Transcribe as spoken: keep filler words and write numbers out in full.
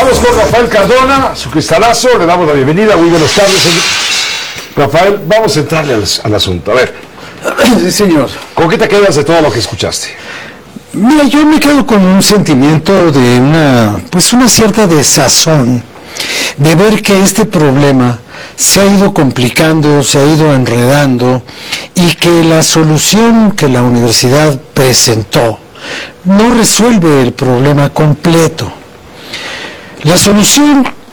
Vamos con Rafael Cardona, su cristalazo, le damos la bienvenida. Muy buenas tardes. Rafael, vamos a entrarle al, al asunto. A ver. Sí, señor. ¿Con qué te quedas de todo lo que escuchaste? Mira, yo me quedo con un sentimiento de una, pues una cierta desazón de ver que este problema se ha ido complicando, se ha ido enredando y que la solución que la universidad presentó no resuelve el problema completo. La solución